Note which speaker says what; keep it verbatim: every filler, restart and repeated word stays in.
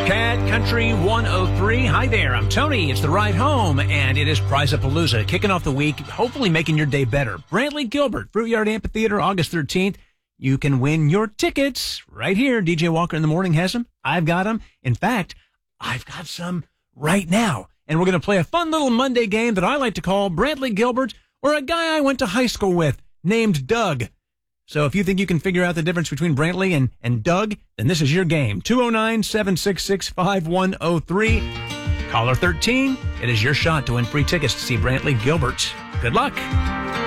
Speaker 1: Cat Country one oh three. Hi there, I'm Tony. It's the ride home, and it is Prize-a-Palooza, kicking off the week, hopefully making your day better. Brantley Gilbert, Fruit Yard Amphitheater, August thirteenth. You can win your tickets right here. D J Walker in the Morning has them. I've got them. In fact, I've got some right now. And we're going to play a fun little Monday game that I like to call Brantley Gilbert, or a guy I went to high school with named Doug. So if you think you can figure out the difference between Brantley and, and Doug, then this is your game. two oh nine, seven six six, five one oh three. Caller thirteen. It is your shot to win free tickets to see Brantley Gilbert. Good luck.